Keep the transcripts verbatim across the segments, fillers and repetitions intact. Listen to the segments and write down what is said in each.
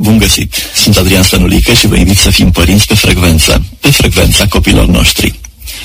Bun găsit! Sunt Adrian Stănulică și vă invit să fim părinți pe frecvență, pe frecvența copilor noștri.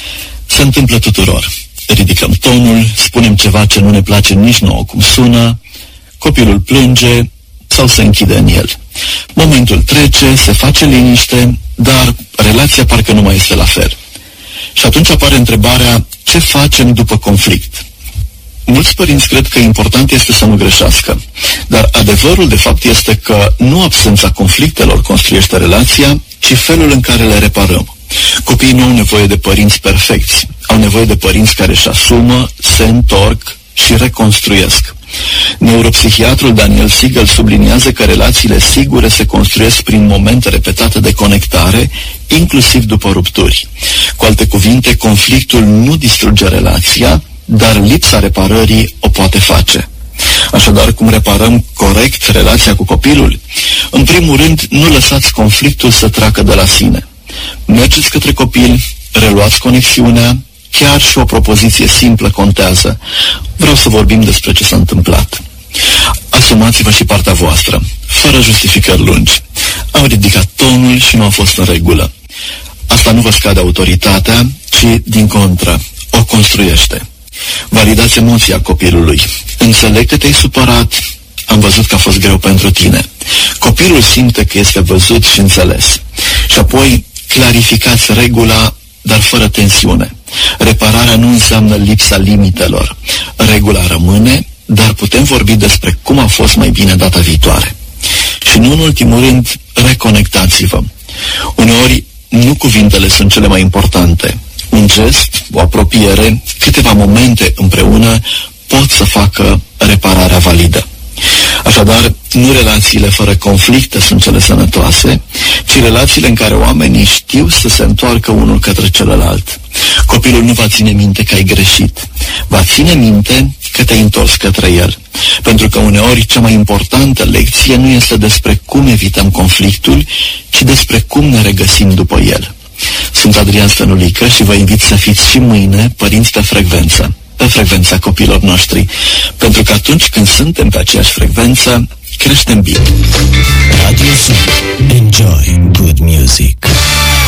Se întâmplă tuturor. Ridicăm tonul, spunem ceva ce nu ne place nici nouă cum sună, copilul plânge sau se închide în el. Momentul trece, se face liniște, dar relația parcă nu mai este la fel. Și atunci apare întrebarea, ce facem după conflict? Mulți părinți cred că important este să nu greșească, dar adevărul de fapt este că nu absența conflictelor construiește relația, ci felul în care le reparăm. Copiii nu au nevoie de părinți perfecți, au nevoie de părinți care își asumă, se întorc și reconstruiesc. Neuropsihiatrul Daniel Siegel subliniază că relațiile sigure se construiesc prin momente repetate de conectare, inclusiv după rupturi. Cu alte cuvinte, conflictul nu distruge relația, dar lipsa reparării o poate face. Așadar, cum reparăm corect relația cu copilul? În primul rând, nu lăsați conflictul să treacă de la sine. Mergeți către copil, reluați conexiunea, chiar și o propoziție simplă contează. Vreau să vorbim despre ce s-a întâmplat. Asumați-vă și partea voastră, fără justificări lungi. Am ridicat tonul și nu a fost în regulă. Asta nu vă scade autoritatea, ci, din contră, o construiește. Validați emoția copilului. Înțeleg că te-ai supărat, am văzut că a fost greu pentru tine. Copilul simte că este văzut și înțeles. Și apoi clarificați regula, dar fără tensiune. Repararea nu înseamnă lipsa limitelor. Regula rămâne, dar putem vorbi despre cum a fost mai bine data viitoare. Și nu în ultimul rând, reconectați-vă. Uneori, nu cuvintele sunt cele mai importante. Un gest, o apropiere, câteva momente împreună pot să facă repararea validă. Așadar, nu relațiile fără conflicte sunt cele sănătoase, ci relațiile în care oamenii știu să se întoarcă unul către celălalt. Copilul nu va ține minte că ai greșit, va ține minte că te-ai întors către el. Pentru că uneori cea mai importantă lecție nu este despre cum evităm conflictul, ci despre cum ne regăsim după el. Sunt Adrian Stănulică și vă invit să fiți și mâine părinți pe frecvență, pe frecvența copiilor noștri, pentru că atunci când suntem pe aceeași frecvență, creștem bine. Radio Super. Enjoy good music.